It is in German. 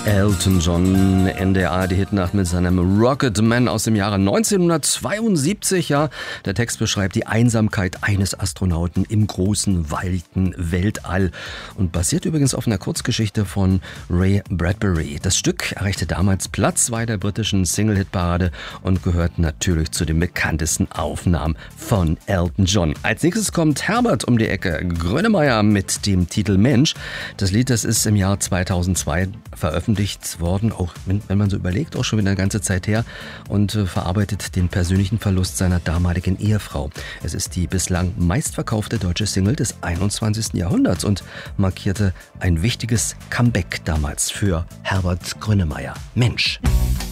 Elton John in der ARD-Hitnacht mit seinem Rocket Man aus dem Jahre 1972. Ja, der Text beschreibt die Einsamkeit eines Astronauten im großen, weiten Weltall und basiert übrigens auf einer Kurzgeschichte von Ray Bradbury. Das Stück erreichte damals Platz 2 der britischen Single-Hit-Parade und gehört natürlich zu den bekanntesten Aufnahmen von Elton John. Als nächstes kommt Herbert um die Ecke, Grönemeyer mit dem Titel Mensch. Das Lied, das ist im Jahr 2002 veröffentlicht worden, auch wenn man so überlegt, auch schon wieder eine ganze Zeit her, und verarbeitet den persönlichen Verlust seiner damaligen Ehefrau. Es ist die bislang meistverkaufte deutsche Single des 21. Jahrhunderts und markierte ein wichtiges Comeback damals für Herbert Grönemeyer. Mensch.